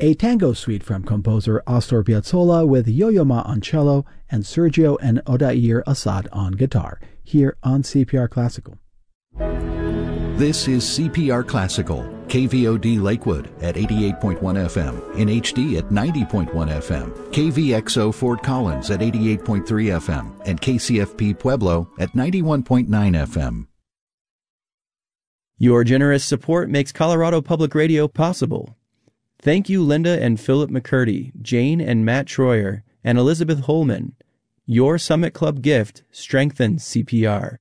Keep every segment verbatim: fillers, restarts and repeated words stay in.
a tango suite from composer Astor Piazzolla with Yo-Yo Ma on cello and Sergio and Odair Assad on guitar, here on C P R Classical. This is C P R Classical, K V O D Lakewood at eighty-eight point one F M, in H D at ninety point one F M, K V X O Fort Collins at eighty-eight point three F M, and K C F P Pueblo at ninety-one point nine F M. Your generous support makes Colorado Public Radio possible. Thank you, Linda and Philip McCurdy, Jane and Matt Troyer, and Elizabeth Holman. Your Summit Club gift strengthens C P R.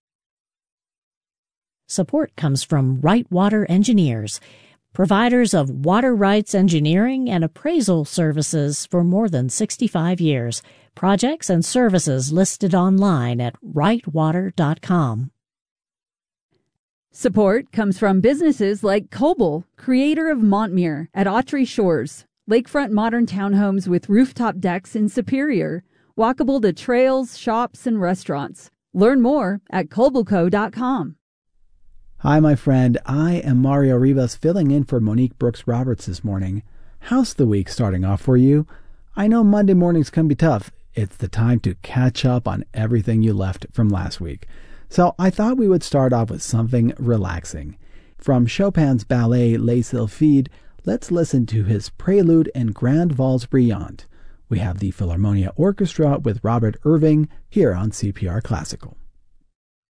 Support comes from Right Water Engineers, providers of water rights engineering and appraisal services for more than sixty-five years. Projects and services listed online at right water dot com. Support comes from businesses like Coble, creator of Montmere at Autry Shores, lakefront modern townhomes with rooftop decks in Superior, walkable to trails, shops, and restaurants. Learn more at cobleco dot com. Hi, my friend. I am Mario Rivas, filling in for Monique Brooks-Roberts this morning. How's the week starting off for you? I know Monday mornings can be tough. It's the time to catch up on everything you left from last week. So I thought we would start off with something relaxing. From Chopin's ballet Les Sylphides, let's listen to his Prelude and Grand Valse Brillante. We have the Philharmonia Orchestra with Robert Irving here on C P R Classical.